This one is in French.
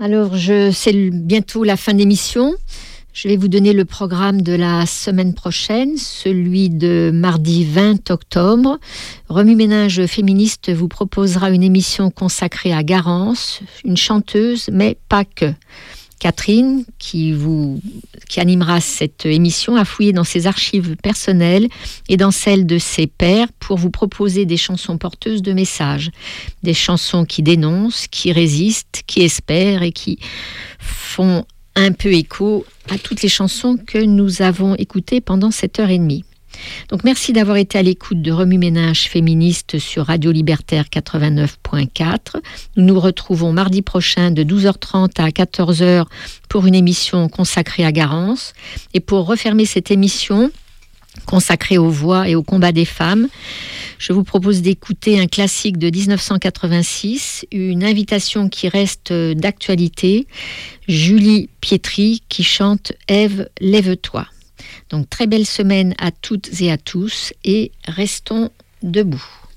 Alors, c'est bientôt la fin d'émission. Je vais vous donner le programme de la semaine prochaine, celui de mardi 20 octobre. Remue-Ménage féministe vous proposera une émission consacrée à Garance, une chanteuse, mais pas que. Catherine, qui animera cette émission, a fouillé dans ses archives personnelles et dans celles de ses pairs pour vous proposer des chansons porteuses de messages. Des chansons qui dénoncent, qui résistent, qui espèrent et qui font un peu écho à toutes les chansons que nous avons écoutées pendant cette heure et demie. Donc merci d'avoir été à l'écoute de Remue-Ménage féministe sur Radio Libertaire 89.4. Nous nous retrouvons mardi prochain de 12h30 à 14h pour une émission consacrée à Garance. Et pour refermer cette émission consacrée aux voix et au combat des femmes, je vous propose d'écouter un classique de 1986, une invitation qui reste d'actualité, Julie Pietri qui chante « Ève, lève-toi ». Donc très belle semaine à toutes et à tous et restons debout.